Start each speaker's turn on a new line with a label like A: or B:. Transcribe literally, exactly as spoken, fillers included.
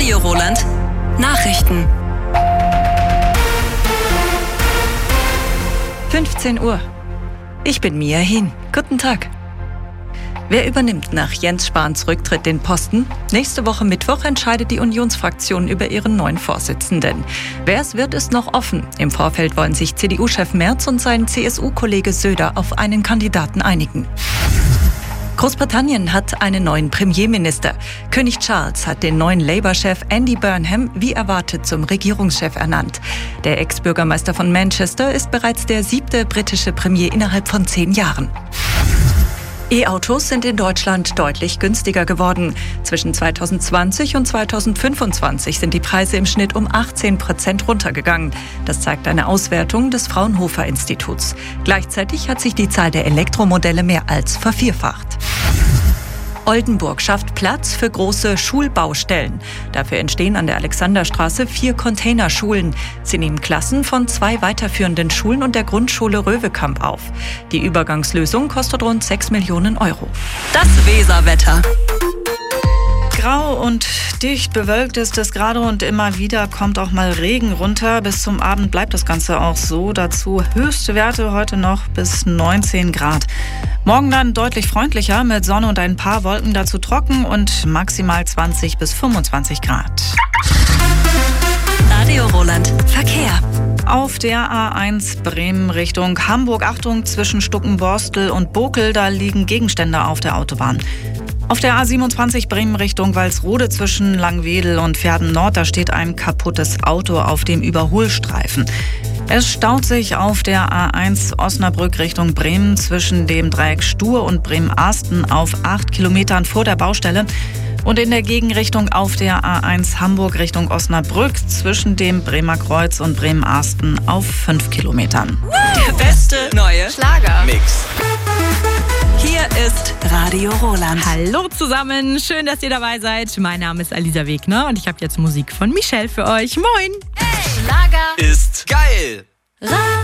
A: Radio Roland. Nachrichten.
B: fünfzehn Uhr. Ich bin Mia Hin. Guten Tag. Wer übernimmt nach Jens Spahns Rücktritt den Posten? Nächste Woche Mittwoch entscheidet die Unionsfraktion über ihren neuen Vorsitzenden. Wer es wird, ist noch offen. Im Vorfeld wollen sich C D U-Chef Merz und sein C S U-Kollege Söder auf einen Kandidaten einigen. Großbritannien hat einen neuen Premierminister. König Charles hat den neuen Labour-Chef Andy Burnham wie erwartet zum Regierungschef ernannt. Der Ex-Bürgermeister von Manchester ist bereits der siebte britische Premier innerhalb von zehn Jahren. E-Autos sind in Deutschland deutlich günstiger geworden. Zwischen zweitausendzwanzig und zweitausendfünfundzwanzig sind die Preise im Schnitt um achtzehn Prozent runtergegangen. Das zeigt eine Auswertung des Fraunhofer-Instituts. Gleichzeitig hat sich die Zahl der Elektromodelle mehr als vervierfacht. Oldenburg schafft Platz für große Schulbaustellen. Dafür entstehen an der Alexanderstraße vier Containerschulen. Sie nehmen Klassen von zwei weiterführenden Schulen und der Grundschule Röwekamp auf. Die Übergangslösung kostet rund sechs Millionen Euro.
A: Das Weserwetter.
C: Grau und dicht bewölkt ist es gerade und immer wieder kommt auch mal Regen runter. Bis zum Abend bleibt das Ganze auch so. Dazu höchste Werte heute noch bis neunzehn Grad. Morgen dann deutlich freundlicher mit Sonne und ein paar Wolken, dazu trocken und maximal zwanzig bis fünfundzwanzig Grad.
A: Radio Roland. Verkehr.
C: Auf der A eins Bremen Richtung Hamburg, Achtung, zwischen Stuckenborstel und Bokel, da liegen Gegenstände auf der Autobahn. Auf der A siebenundzwanzig Bremen Richtung Walsrode zwischen Langwedel und Verden Nord, da steht ein kaputtes Auto auf dem Überholstreifen. Es staut sich auf der A eins Osnabrück Richtung Bremen zwischen dem Dreieck Stur und Bremen-Arsten auf acht Kilometern vor der Baustelle. Und in der Gegenrichtung auf der A eins Hamburg Richtung Osnabrück zwischen dem Bremer Kreuz und Bremen-Arsten auf fünf Kilometern.
A: Der beste neue
D: Schlagermix.
A: Hier ist Radio Roland.
E: Hallo zusammen, schön, dass ihr dabei seid. Mein Name ist Alisa Wegner und ich habe jetzt Musik von Michelle für euch. Moin!
A: Hey, Schlager
D: Ist geil.
A: Radio.